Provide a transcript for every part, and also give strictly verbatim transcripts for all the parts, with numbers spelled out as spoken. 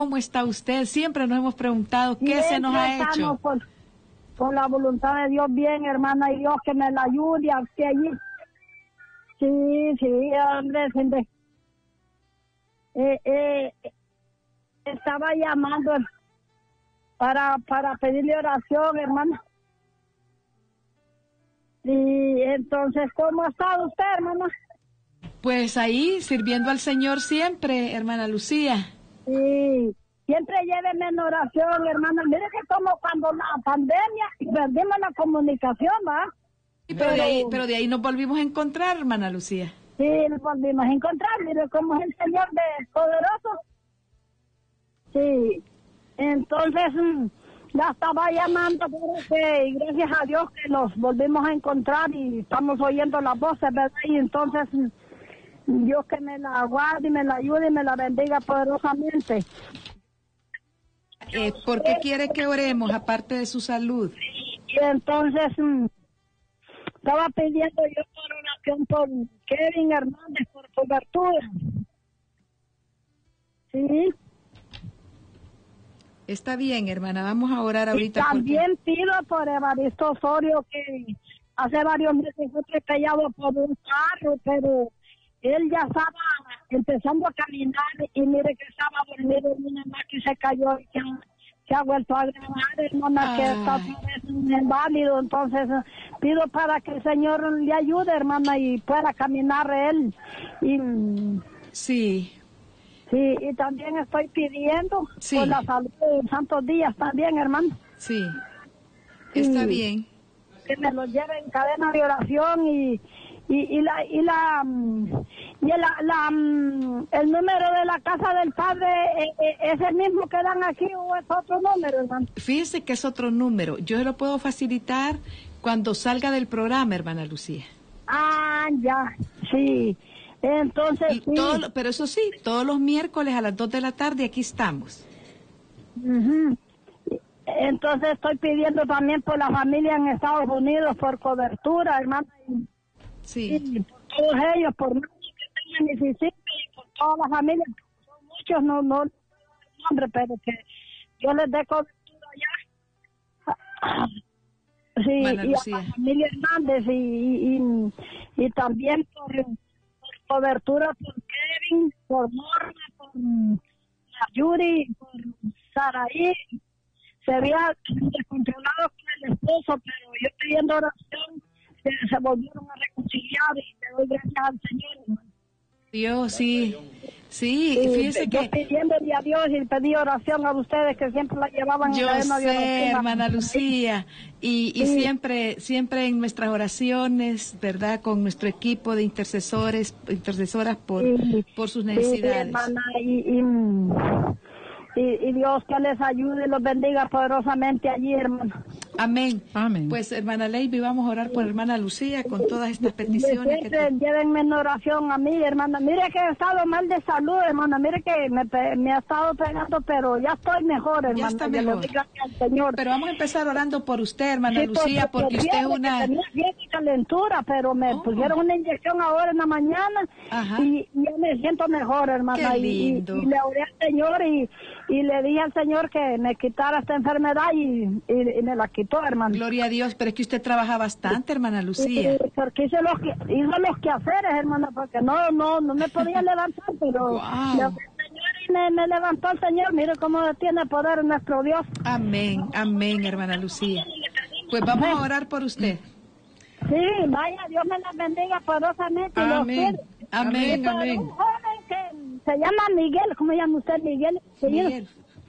¿Cómo está usted? Siempre nos hemos preguntado qué bien, se nos ha hecho. Por, por la voluntad de Dios, bien, hermana, y Dios que me la ayude a usted allí. Sí, sí, hombre, siempre. Eh, eh, estaba llamando para, para pedirle oración, hermana. Y entonces, ¿cómo ha estado usted, hermana? Pues ahí, sirviendo al Señor siempre, hermana Lucía. Sí, siempre lléveme en oración, hermana. Mire que como cuando la pandemia perdimos la comunicación, ¿va? Sí, pero, pero, de ahí, pero de ahí nos volvimos a encontrar, hermana Lucía. Sí, nos volvimos a encontrar. Mire cómo es el Señor de poderoso. Sí, entonces ya estaba llamando porque y gracias a Dios que nos volvimos a encontrar y estamos oyendo las voces, ¿verdad? Y entonces Dios que me la guarde y me la ayude y me la bendiga poderosamente. Eh, ¿Por qué quiere que oremos aparte de su salud? Y entonces mm, estaba pidiendo yo por oración por Kevin Hernández, por cobertura. Sí. Está bien, hermana, vamos a orar ahorita. Y también porque... pido por Evaristo Osorio, que hace varios meses fue atropellado por un carro, pero él ya estaba empezando a caminar y mire que estaba dormido en una máquina y se cayó y se, se ha vuelto a grabar, hermana, que está otra vez inválido. Entonces pido para que el Señor le ayude, hermana, y pueda caminar él. Y, sí. Sí, y también estoy pidiendo sí. por la salud de Santos Díaz también, hermano. Sí, está sí. bien. Que me lo lleve en cadena de oración y, y, y la y la y la, la el número de la casa del padre es el mismo que dan aquí o es otro número, hermano. Fíjese que es otro número. Yo se lo puedo facilitar cuando salga del programa, hermana Lucía. Ah, ya, sí. Entonces, sí. Todo, pero eso sí, todos los miércoles a las dos de la tarde aquí estamos. Uh-huh. Entonces estoy pidiendo también por la familia en Estados Unidos, por cobertura, hermano. Sí. Y por todos ellos, por muchos que tengan Mississippi y por todas las familias, son muchos, no, no, nombre, pero que yo les dé cobertura allá. Sí, Mana y Lucía. a la familia Hernández y, y, y, y también por... cobertura por Kevin, por Norma, por Yuri, por Saraí. Se había descontrolado con el esposo, pero yo pidiendo oración, se, se volvieron a reconciliar y le doy gracias al Señor. Dios, sí, sí, sí, fíjese yo que... pidiéndole a Dios y pedí oración a ustedes que siempre la llevaban yo en cadena de oración. Yo sé, hermana Lucía, y, y sí. siempre, siempre en nuestras oraciones, ¿verdad? Con nuestro equipo de intercesores, intercesoras por, sí, por sus necesidades. Sí, hermana, y... y Y, y Dios que les ayude y los bendiga poderosamente allí, hermano. Amén. Amén. Pues, hermana Leiby, vamos a orar por hermana Lucía con todas estas peticiones. Siempre que te... llévenme en oración a mí, hermana. Mire que he estado mal de salud, hermana. Mire que me, me ha estado pegando, pero ya estoy mejor, hermana. Ya está mejor. Al Señor. Pero vamos a empezar orando por usted, hermana sí, Lucía, porque, porque usted es una... Tenía fiebre y calentura, pero me oh. pusieron una inyección ahora en la mañana. Ajá. Y yo me siento mejor, hermana. Qué lindo. Y, y, y le oré al Señor y, y le dije al Señor que me quitara esta enfermedad y, y, y me la quitó, hermano. Gloria a Dios, pero es que usted trabaja bastante, hermana Lucía. Sí, porque hice los, hizo los quehaceres, hermana, porque no no no me podía levantar, pero wow. le, el Señor y me, me levantó el Señor. Mire cómo tiene poder nuestro Dios. Amén, amén, hermana Lucía. Pues vamos a orar por usted. Sí, vaya, Dios me la bendiga poderosamente. Amén, amén, amén. Un joven que se llama Miguel, ¿cómo se llama usted, Miguel? Miguel.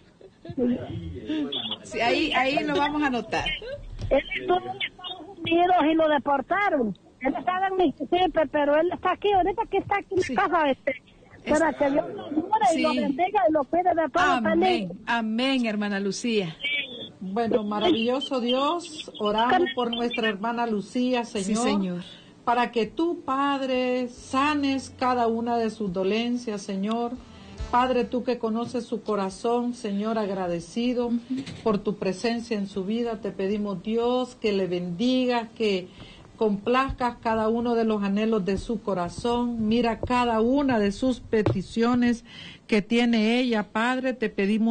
Sí, ahí, ahí lo vamos a anotar. Él estuvo en Estados Unidos y lo deportaron. Él estaba en Mississippi, pero él está aquí, ahorita que está aquí en sí. casa, este, para es... que Dios lo ayude sí. y lo bendiga y lo cuide de todo. Amén, amén, hermana Lucía. Bueno, maravilloso Dios, oramos por nuestra hermana Lucía, Señor, sí, Señor, para que tú, Padre, sanes cada una de sus dolencias, Señor. Padre, tú que conoces su corazón, Señor, agradecido uh-huh. por tu presencia en su vida, te pedimos, Dios, que le bendiga, que complazcas cada uno de los anhelos de su corazón. Mira cada una de sus peticiones que tiene ella, Padre. Te pedimos